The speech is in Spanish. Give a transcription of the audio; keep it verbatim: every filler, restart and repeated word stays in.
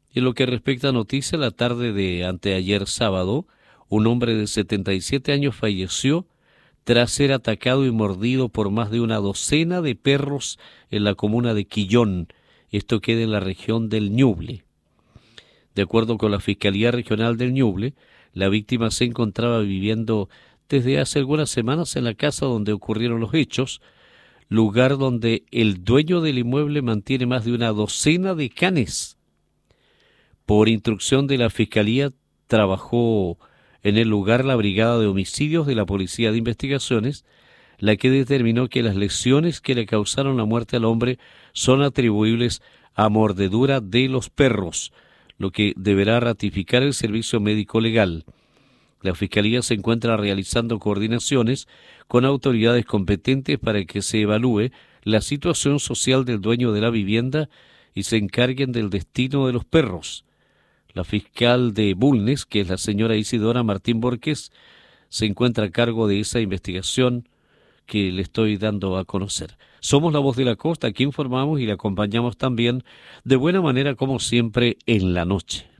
En lo que respecta a noticias, la tarde de anteayer sábado, un hombre de setenta y siete años falleció tras ser atacado y mordido por más de una docena de perros en la comuna de Quillón. Esto queda en la región del Ñuble. De acuerdo con la Fiscalía Regional del Ñuble, la víctima se encontraba viviendo desde hace algunas semanas en la casa donde ocurrieron los hechos, lugar donde el dueño del inmueble mantiene más de una docena de canes. Por instrucción de la Fiscalía, trabajó en el lugar la Brigada de Homicidios de la Policía de Investigaciones, la que determinó que las lesiones que le causaron la muerte al hombre son atribuibles a mordedura de los perros, lo que deberá ratificar el Servicio Médico Legal. La Fiscalía se encuentra realizando coordinaciones con autoridades competentes para que se evalúe la situación social del dueño de la vivienda y se encarguen del destino de los perros. La fiscal de Bulnes, que es la señora Isidora Martín Borges, se encuentra a cargo de esa investigación que le estoy dando a conocer. Somos La Voz de la Costa, aquí informamos y le acompañamos también de buena manera como siempre en la noche.